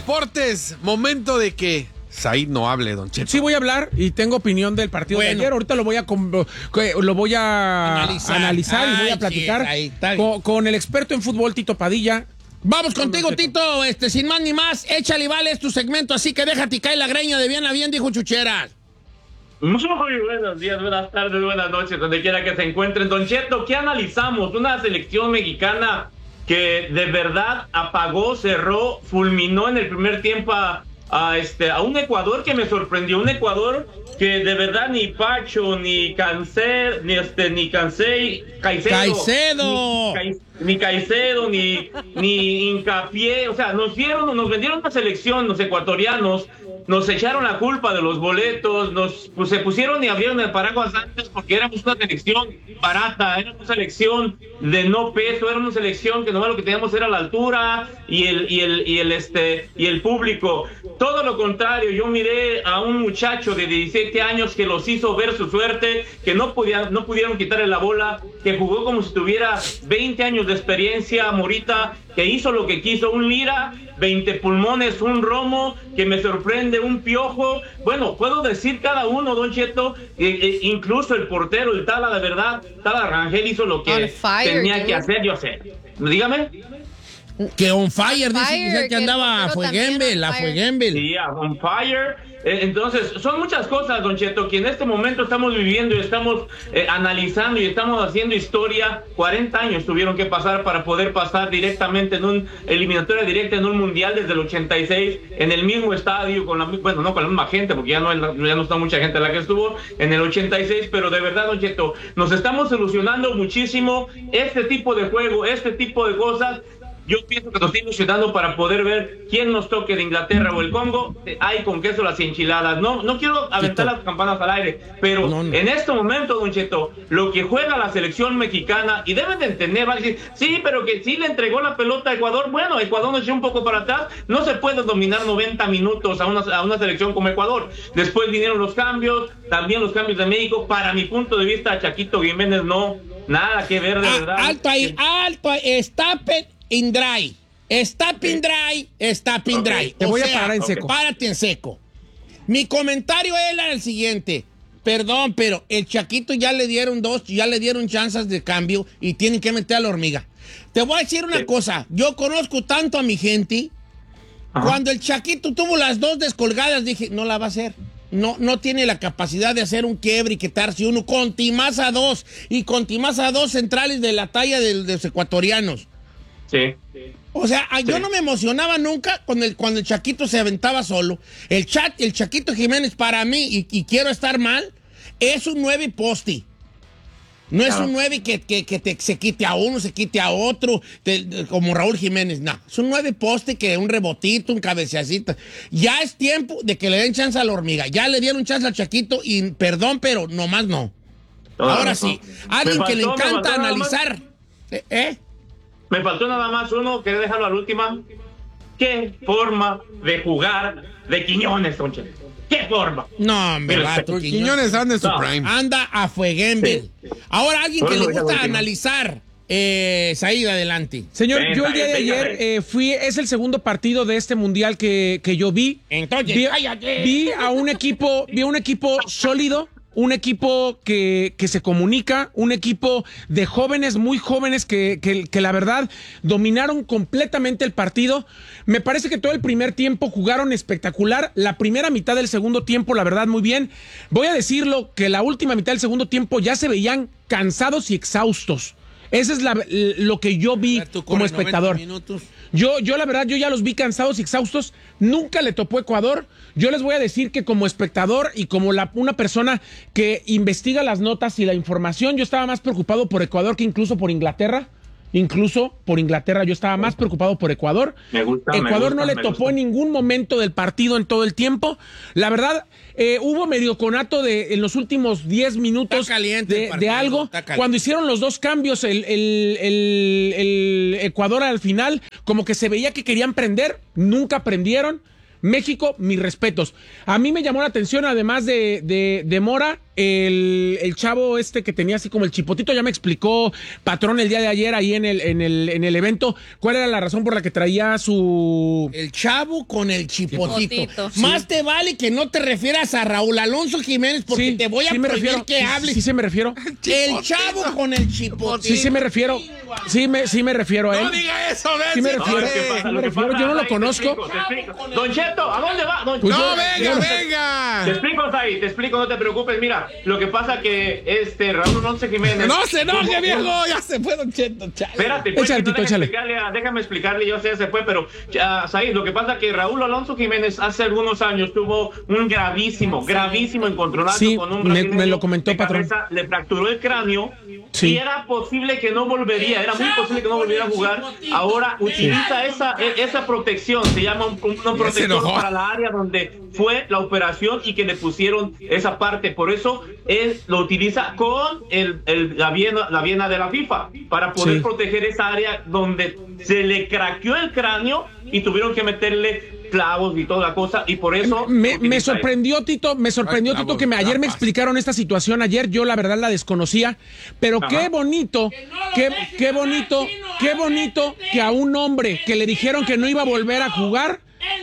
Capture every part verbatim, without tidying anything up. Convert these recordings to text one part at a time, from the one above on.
deportes, momento de que Said no hable, don Cheto. Sí voy a hablar y tengo opinión del partido bueno. de ayer. Ahorita lo voy a lo voy a analizar, analizar Ay, y voy a platicar sí, con, con el experto en fútbol, Tito Padilla. Vamos contigo, Tito, este, sin más ni más, échale, vale, es tu segmento, así que déjate caer la greña de bien a bien, dijo Chucheras. Muy buenos días, buenas tardes, buenas noches, donde quiera que se encuentren. Don Cheto, ¿qué analizamos? Una selección mexicana que de verdad apagó, cerró, fulminó en el primer tiempo a, a, este, a un Ecuador que me sorprendió, un Ecuador que de verdad ni Pacho, ni Cáncer, ni este, ni Cansei, Caicedo, Caicedo. Ni, ni Caicedo, ni, ni Hincapié, o sea, nos dieron, nos vendieron una selección, los ecuatorianos, nos echaron la culpa de los boletos, nos pues, se pusieron y abrieron el paraguas antes porque éramos una selección barata, éramos una selección de no peso, era una selección que nomás lo que teníamos era la altura y el y el y el este y el público. Todo lo contrario, yo miré a un muchacho de diecisiete años que los hizo ver su suerte, que no podían no pudieron quitarle la bola, que jugó como si tuviera veinte años de experiencia, Morita, que hizo lo que quiso, un Lira, veinte pulmones, un Romo, que me sorprende, un Piojo. Bueno, puedo decir cada uno, Don Cheto, eh, eh, incluso el portero, el Tala, de verdad, Tala Rangel hizo lo que fire, tenía dude. que hacer, yo sé. Dígame. Que on fire, on dice, fire, dice que, que andaba a Fueguembel, a Fueguembel. Sí, a on fire. Eh, entonces, son muchas cosas, Don Cheto, que en este momento estamos viviendo y estamos eh, analizando y estamos haciendo historia. cuarenta años tuvieron que pasar para poder pasar directamente en un eliminatoria directa en un mundial desde el ochenta y seis, en el mismo estadio, con la, bueno, no con la misma gente, porque ya no, ya no está mucha gente la que estuvo en el ochenta y seis, pero de verdad, Don Cheto, nos estamos ilusionando muchísimo este tipo de juego, este tipo de cosas. Yo pienso que nos estoy ilusionando para poder ver quién nos toque de Inglaterra o el Congo. Hay con queso las enchiladas. No, no quiero aventar Cheto. las campanas al aire, pero no, no. en este momento, Don Cheto, lo que juega la selección mexicana, y deben de entender, va a decir, sí, pero que sí le entregó la pelota a Ecuador. Bueno, Ecuador nos echó un poco para atrás. No se puede dominar noventa minutos a una, a una selección como Ecuador. Después vinieron los cambios, también los cambios de México. Para mi punto de vista, Chaquito Jiménez no, nada que ver, de ah, verdad. Alto ahí, alto ahí, está in dry. Stop in dry, stop in dry. Okay. Te voy sea, a parar en seco. Párate en seco. Mi comentario era el siguiente. Perdón, pero el Chaquito ya le dieron dos, ya le dieron chances de cambio y tienen que meter a la hormiga. Te voy a decir una sí. cosa. Yo conozco tanto a mi gente. Ajá. Cuando el Chaquito tuvo las dos descolgadas, dije, no la va a hacer. No, no tiene la capacidad de hacer un quiebre y quitarse uno. Con Timás a dos. Y con Timás a dos centrales de la talla de, de los ecuatorianos. Sí. O sea, sí. yo no me emocionaba nunca con el, cuando el Chaquito se aventaba solo. El chat, el Chaquito Jiménez, para mí, y, y quiero estar mal, es un nueve posti. No claro. es un nueve que, que, que te, se quite a uno, se quite a otro, te, de, como Raúl Jiménez. No, es un nueve poste que un rebotito, un cabeceacito. Ya es tiempo de que le den chance a la hormiga. Ya le dieron chance al Chaquito y perdón, pero nomás no. Todo Ahora eso. sí, alguien faltó, que le encanta analizar. ¿Eh? ¿Eh? Me faltó nada más uno, quería dejarlo a la última. ¿Qué forma de jugar de Quiñones, Don Cheto? ¿Qué forma? No, hombre, vato, Quiñones, Quiñones anda en su no. prime. Anda a Fueguembel. Sí. Ahora, alguien que le gusta analizar, eh, Said, adelante. Señor, venga, yo el día de venga, ayer eh, fui, es el segundo partido de este mundial que, que yo vi. Entonces, vi, cállate. vi a un equipo, vi a un equipo sólido. Un equipo que, que se comunica, un equipo de jóvenes, muy jóvenes, que, que, que la verdad dominaron completamente el partido. Me parece que todo el primer tiempo jugaron espectacular. La primera mitad del segundo tiempo, la verdad, muy bien. Voy a decirlo, que la última mitad del segundo tiempo ya se veían cansados y exhaustos. Ese es la, lo que yo vi como espectador. Yo, yo la verdad, yo ya los vi cansados y exhaustos. Nunca le topó Ecuador. Yo les voy a decir que como espectador y como la, una persona que investiga las notas y la información, yo estaba más preocupado por Ecuador que incluso por Inglaterra. Incluso por Inglaterra yo estaba más preocupado por Ecuador. Me gusta, Ecuador me gusta, no le me topó gusta. en ningún momento del partido en todo el tiempo. La verdad, eh, hubo medio conato de, en los últimos diez minutos está caliente de, el partido, de algo. está caliente. Cuando hicieron los dos cambios, el, el, el, el Ecuador al final, como que se veía que querían prender, nunca prendieron. México, mis respetos. A mí me llamó la atención, además de, de, de Mora, el, el chavo este que tenía así como el chipotito, ya me explicó Patrón el día de ayer ahí en el, en el, en el evento, cuál era la razón por la que traía su... El chavo con el chipotito. Chipotito. Más te vale que no te refieras a Raúl Alonso Jiménez porque Sí, te voy a sí me prohibir refiero, que sí, hables. Sí, sí me refiero. El chavo con el chipotito. Sí, sí me refiero. Sí me, sí me refiero a él. No diga eso, Bessie. Sí me No, refiero. lo que pasa- Sí lo me que refiero. pasa, Yo no lo Zahid, te conozco. explico, te explico. Don Cheto, ¿a dónde va? Don Pues No, yo- venga, yo- Te venga. explico, Zahid, te explico, no te preocupes. Mira, lo que pasa que este Raúl Alonso Jiménez... No se enoje, tuvo- viejo. Ya se fue, Don Cheto. Chale. Espérate, pues, Échale, que no, Tito, déjame, échale. explicarle, a- déjame explicarle, yo sé, se fue, pero, uh, Zahid, lo que pasa que Raúl Alonso Jiménez hace algunos años tuvo un gravísimo, gravísimo encontronazo Sí, con un me- brasileño me lo comentó, de patrón. cabeza, le fracturó el cráneo Sí. y era posible que no volvería, era muy posible que no volviera a jugar. Ahora utiliza esa, e- esa protección, se llama un, un- una protección enojó. para la área donde fue la operación y que le pusieron esa parte. Por eso él lo utiliza con el, el- la, viena, la viena de la FIFA para poder Sí. proteger esa área donde se le craqueó el cráneo y tuvieron que meterle clavos y toda la cosa y por eso Me, lo me utiliza sorprendió, Tito, me sorprendió, Ay, Tito, clavos, que me, ayer me tapas. explicaron esta situación. Ayer yo la verdad la desconocía, pero Ajá. qué bonito, qué, qué bonito, qué bonito que a un hombre que le dijeron que no iba a volver a jugar,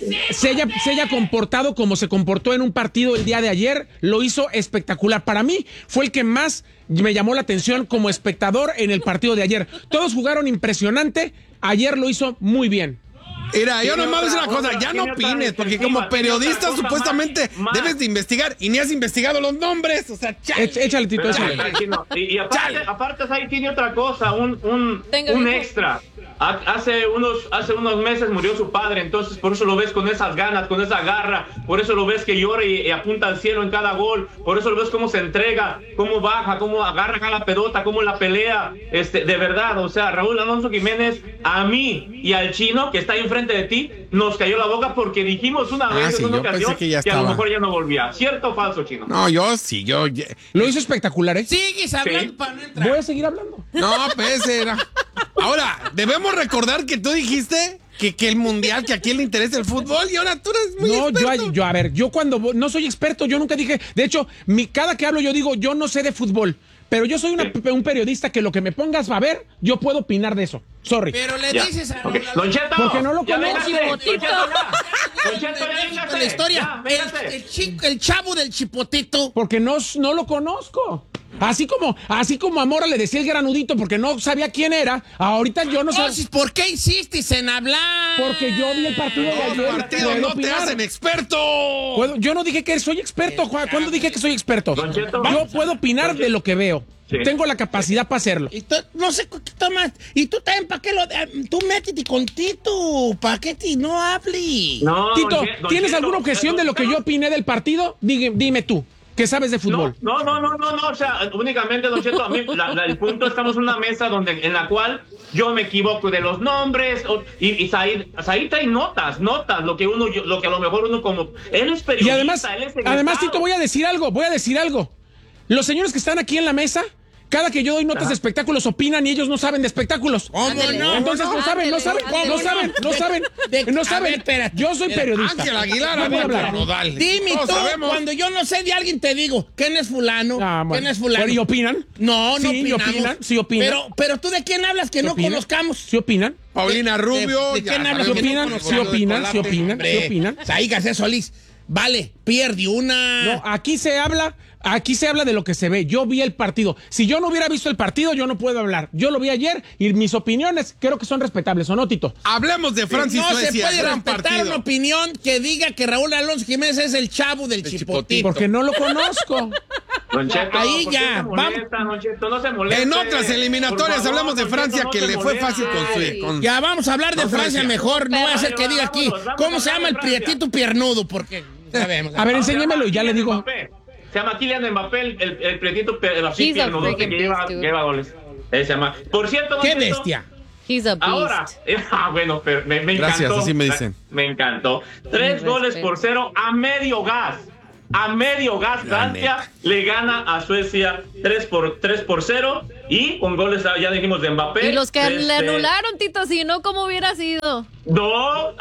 se haya, se haya comportado como se comportó en un partido el día de ayer. Lo hizo espectacular. Para mí fue el que más me llamó la atención como espectador en el partido de ayer. Todos jugaron impresionante, ayer lo hizo muy bien. Mira, yo Tiene nomás voy a decir otra- una cosa, otra- ya tiene no otra opines, porque defensiva, como tiene otra periodista cosa supuestamente más- debes de investigar y ni has investigado los nombres, o sea, chale. Ech- Échale, Tito, Pero, échale. tranquilo. Y, y aparte, aparte ahí tiene otra cosa, un, un, Tenga, un dijo. extra. Ha- Hace unos, hace unos meses murió su padre, entonces por eso lo ves con esas ganas, con esa garra, por eso lo ves que llora y, y apunta al cielo en cada gol, por eso lo ves cómo se entrega, cómo baja, cómo agarra cada pelota, cómo la pelea, este, de verdad, o sea, Raúl Alonso Jiménez, a mí y al chino que está ahí enfrente de ti, nos cayó la boca porque dijimos una Ah, vez sí, en una yo pensé ocasión que ya que a lo estaba. mejor ya no volvía. ¿Cierto o falso, chino? No, yo sí, yo... ya- Lo hizo espectacular, ¿eh? Sigues hablando Sí. para no entrar. Voy a seguir hablando. No, pues era. Ahora, debemos recordar que tú dijiste que, que el mundial, que a quién le interesa el fútbol y ahora tú eres muy No, yo, experto. yo, a ver, yo cuando vo- no soy experto, yo nunca dije, de hecho, mi, cada que hablo yo digo, yo no sé de fútbol, pero yo soy una- un periodista que lo que me pongas a ver, yo puedo opinar de eso. Sorry. Pero le Ya. dices a Ok, Raúl Alonso. Don Cheto, Porque no lo ya conozco. véngase. Don Chipotito. Cheto, ya. Don Cheto, ya de véngase. la historia. Ya, el, véngase. el chico- el chavo del chipotito. Porque no, no lo conozco. Así como, así como a Mora le decía el granudito porque no sabía quién era, ahorita yo no sé. Entonces, ¿por qué insistes en hablar? Porque yo vi el partido de Los ayer. partidos puedo no te opinar. hacen experto. Puedo- yo no dije que soy experto, Juan. ¿Cuándo dije que soy experto? Don Cheto. Yo puedo opinar de lo que veo. Sí. Tengo la capacidad para hacerlo. Y tú- no sé qué tomas. Y tú también, ¿para qué lo.? eh, Tú métete con Tito. ¿Para qué ti no hables? No, Tito, don Che- don ¿tienes Cheto, alguna objeción de lo que yo opiné del partido? Dime, dime tú, que sabes de fútbol. No, no, no, no, no, o sea, únicamente, Don Cheto, a mí, la- la- el punto, estamos en una mesa donde, en la cual yo me equivoco de los nombres, o- y, y Zahid, Zahid trae notas, notas, lo que uno, yo- lo que a lo mejor uno como, él es periodista, Y además, él es egresado. además, Tito, voy a decir algo, voy a decir algo. Los señores que están aquí en la mesa, cada que yo doy notas de espectáculos opinan y ellos no saben de espectáculos. ¿Cómo no? Entonces no saben, no saben, Ándale, no ándale. saben, no saben, De- no a saben. ver, espérate, Yo soy espérate. periodista. Ángel Aguilar, No puedo habla hablar. Nodal. Dime Todos tú, sabemos. cuando yo no sé de alguien te digo, ¿quién es fulano? Ah, bueno. ¿Quién es fulano? Pero, ¿y opinan? No, no Sí, y opinamos. opinan, sí opinan. Pero, pero tú de quién hablas que ¿Sí no opinan? conozcamos. ¿Sí opinan? Paulina De- Rubio. de- de ya quién hablas ¿Sí sabemos que no opinan? conozco. ¿Sí Gordo de opinan? ¿Sí Colate. opinan? ¿Sí Hombre, opinan? Ahí García Solís. Vale, pierde una. No, aquí se habla, aquí se habla de lo que se ve. Yo vi el partido. Si yo no hubiera visto el partido, yo no puedo hablar. Yo lo vi ayer y mis opiniones creo que son respetables, ¿o no, Tito? Hablemos de Francis no se Suecia, puede gran respetar partido. una opinión que diga que Raúl Alonso Jiménez es el chavo del Del chipotito. Chipotito. Porque no lo conozco. Don Cheto, Ahí ¿por qué ya, se molesta, Don Cheto? No se moleste. En otras eliminatorias Por favor, hablamos de Don Cheto, Francia no que se le fue moleste. fácil con su... con- Ya vamos a hablar de No, Francia Francia. mejor. No va a ser que Pero, diga aquí. vámonos, vamos ¿Cómo a se llama el hablar de Francia. prietito piernudo? Porque sabemos. A ver, No, se enséñemelo llama y ya le Kylian digo. Mbappé. Se llama Kylian Mbappé, el, el, el prietito pe- así He's a piernudo que freaking lleva, beast, dude. lleva goles. Él se llama. Por cierto, Don ¡Qué Cheto, bestia! He's a beast. Ahora, eh, ah, bueno, pero me, me encantó. Gracias, así me dicen. Me encantó. Tres Mi goles respeto. por cero a medio gas. A medio gas, La Francia neta. le gana a Suecia tres por cero y con goles, ya dijimos, de Mbappé. Y los que Este, le anularon, Tito, si no, ¿cómo hubiera sido? No, a-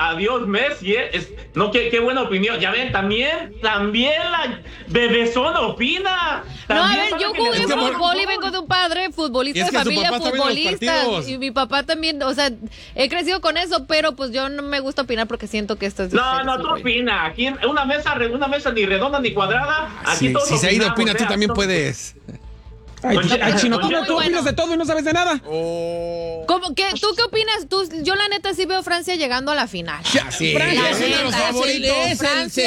adiós Messi, ¿eh? Es, no, qué, qué buena opinión. Ya ven, también, también la bebezona opina. No, a También ver, yo sabe que jugué le- Es que por- fútbol y vengo de un padre futbolista, Y es de que su familia papá también en los futbolista. partidos. Y mi papá también, o sea, he crecido con eso, pero pues yo no me gusta opinar porque siento que esto es No, diferente, no, tú güey. opina. Aquí en una mesa, una mesa ni redonda ni cuadrada. Aquí Sí, todos si Said opinamos, opina, tú ¿eh? también No- puedes. Ay, Don Cheto, ay, Chino, tú, Don tú Cheto. opinas de todo y no sabes de nada. ¿Cómo, qué, ¿Tú qué opinas? Tú, yo la neta sí veo a Francia llegando a la final. Sí, Francia es es uno de los favoritos. Es el, es el-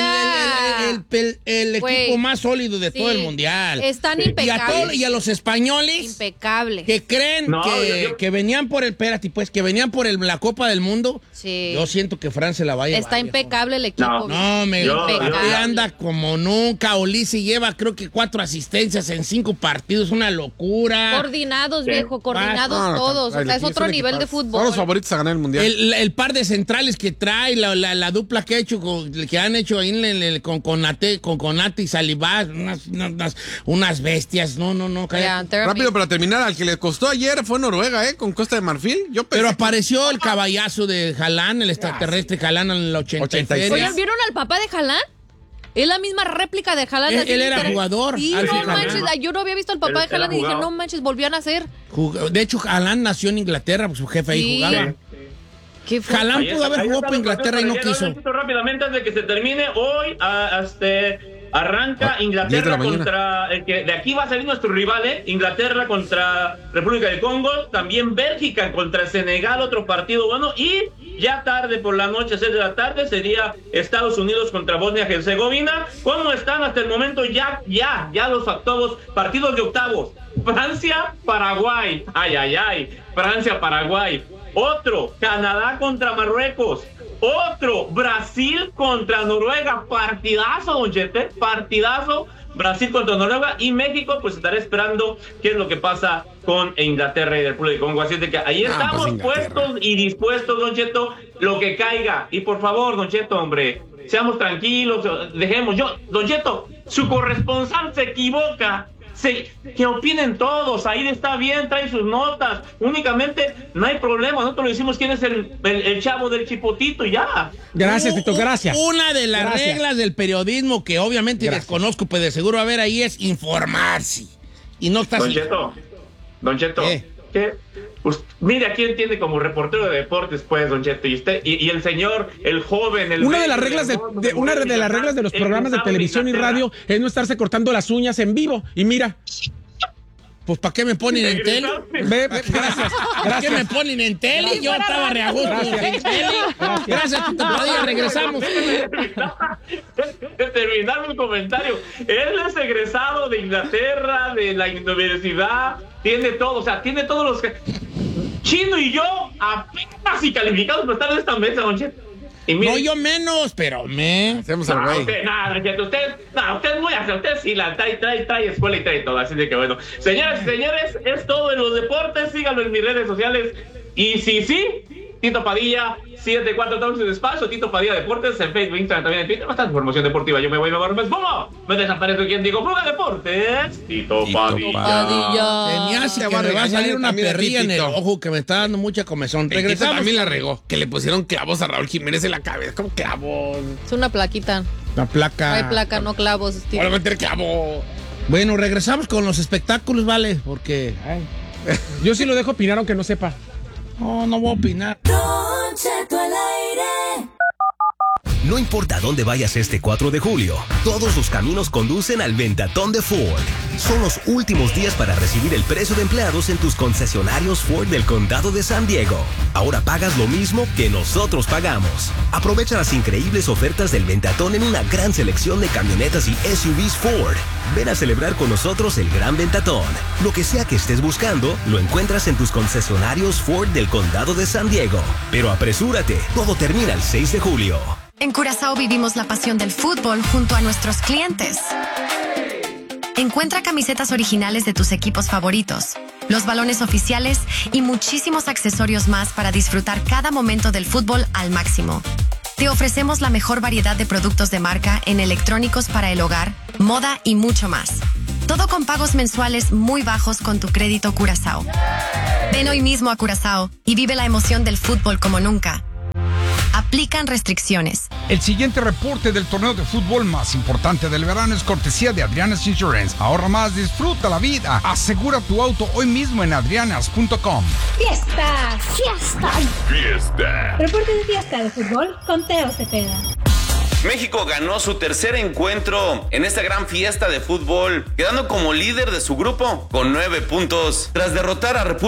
el- el- el- el Güey. equipo más sólido de Sí. todo el mundial. Están Y a, impecables. todo- y a los españoles Impecable. que creen No, que, yo- yo- que venían por el, espérate, pues, que venían por el, la Copa del Mundo. Sí. Yo siento que Francia la va a llevar. Está viejo. impecable el equipo. No. No, me Yo- Mbappé yo- anda como nunca. Ulises lleva, creo que cuatro asistencias en cinco partidos. Una locura. Coordinados, Sí. viejo, coordinados No, no, todos. trae O sea, es equipo, otro un nivel de equipazo. fútbol. Son los favoritos a ganar el mundial. El, el par de centrales que trae, la, la, la dupla que ha hecho, con- que han hecho ahí en el- el- con Conate, con Conate y Salivá, unas, unas, unas bestias. No, no, no, cállate. Yeah, they're Rápido amazing. para terminar, al que le costó ayer fue Noruega, ¿eh? Con Costa de Marfil. Yo pensé Pero que- apareció el caballazo de Jalán, el extraterrestre Jalán en el ochenta y ochenta y seis. seis. Oigan, ¿vieron al papá de Jalán? Es la misma réplica de Jalán. Él- así él era literal. jugador, Sí, Alfie no Jalán. manches. Yo no había visto al papá Él- de él Jalán ha y dije, jugado. no manches, volvió a nacer. Jugó- De hecho, Jalán nació en Inglaterra, pues su jefe ahí Sí. jugaba. ¿Qué fue? Jalán Ahí pudo está- haber ahí jugado está por la Inglaterra y no ocasión para quiso. llegar. Rápidamente, antes de que se termine, hoy ah, este, arranca Ah, diez de Inglaterra la mañana. contra el que de aquí va a salir nuestro rival, ¿eh? Inglaterra contra República del Congo, también Bélgica contra Senegal, otro partido bueno, y ya tarde por la noche, seis de la tarde, sería Estados Unidos contra Bosnia-Herzegovina. ¿Cómo están hasta el momento? Ya, ya, ya los octavos, partidos de octavos. Francia, Paraguay, ay, ay, ay, Francia, Paraguay. Otro, Canadá contra Marruecos. Otro, Brasil contra Noruega. Partidazo, don Chete, partidazo. Brasil contra Noruega y México, pues estaré esperando qué es lo que pasa con Inglaterra y República del Congo. Así es de que ahí Ah, estamos pues Inglaterra. puestos y dispuestos, don Cheto, lo que caiga. Y por favor, don Cheto, hombre, seamos tranquilos, dejemos. Yo, don Cheto, su corresponsal se equivoca. Se, que opinen todos, ahí está bien, trae sus notas, únicamente no hay problema, nosotros le decimos quién es el, el, el chavo del chipotito y ya. Gracias, Tito, U- gracias. Una de las Gracias. reglas del periodismo que obviamente Gracias. desconozco, pues de seguro a ver ahí es informarse. Y no estás. Don Cheto, Don Cheto, ¿Qué? ¿qué? Pues, mire a quién tiene como reportero de deportes, pues, Don Cheto, y usted, y, y el señor, el joven, el Una de bello, las el reglas de, hermoso, de- el una bueno, de las el reglas de los el programas de gustavo televisión y Inglaterra. radio es no estarse cortando las uñas en vivo. Y mira, Pues ¿para qué me ponen en tele? ve, ve, gracias, ¿Para qué me gracias. ponen en tele? Yo estaba re a gusto Gracias. en tele. Gracias, Tito Padilla, regresamos. De terminar mi comentario. Él es egresado de Inglaterra, de la universidad, tiene todo, o sea, tiene todos los que. Chino y yo apenas y calificados para estar en esta mesa, don Cheto. Y mire, No, yo menos, pero me. Hacemos al no, güey. usted, no, don Cheto, usted, no, usted es muy hacia usted sí la trae, trae, trae escuela y trae todo, así de que bueno. Señoras y señores, es todo en los deportes, síganlo en mis redes sociales. Y sí, sí, Tito Padilla, siete cuatro entonces espacio, Tito Padilla Deportes, en Facebook, Instagram, también en Twitter, bastante información deportiva. Yo me voy a ver más. ¡Vamos! Me desaparezco quien digo, Fuga Deportes, Tito, Tito Padilla. Padilla. Se me hace Te que va a me va a regañar salir una también a ti, perrilla en el Tito. ojo que me está dando mucha comezón. El Tito Regresamos. también la regó. Que le pusieron clavos a Raúl Jiménez en la cabeza. ¿Cómo clavos? Es una plaquita. La placa. No hay placa, no clavos. tío. Ahora meter clavo. Bueno, regresamos con los espectáculos, vale, porque Ay. Yo sí lo dejo opinar aunque no sepa. no, no voy a opinar. Don Cheto al aire. No importa dónde vayas este cuatro de julio, todos los caminos conducen al Ventatón de Ford. Son los últimos días para recibir el precio de empleados en tus concesionarios Ford del Condado de San Diego. Ahora pagas lo mismo que nosotros pagamos. Aprovecha las increíbles ofertas del Ventatón en una gran selección de camionetas y S U Vs Ford. Ven a celebrar con nosotros el Gran Ventatón. Lo que sea que estés buscando, lo encuentras en tus concesionarios Ford del Condado de San Diego. Pero apresúrate, todo termina el seis de julio. En Curazao vivimos la pasión del fútbol junto a nuestros clientes. Encuentra camisetas originales de tus equipos favoritos, los balones oficiales y muchísimos accesorios más para disfrutar cada momento del fútbol al máximo. Te ofrecemos la mejor variedad de productos de marca en electrónicos para el hogar, moda y mucho más. Todo con pagos mensuales muy bajos con tu crédito Curazao. Ven hoy mismo a Curazao y vive la emoción del fútbol como nunca. Aplican restricciones. El siguiente reporte del torneo de fútbol más importante del verano es cortesía de Adrianas Insurance. Ahorra más, disfruta la vida. Asegura tu auto hoy mismo en adrianas punto com. ¡Fiesta! ¡Fiesta! ¡Fiesta! Reporte de fiesta de fútbol con Teo Cepeda. México ganó su tercer encuentro en esta gran fiesta de fútbol, quedando como líder de su grupo con nueve puntos. Tras derrotar a República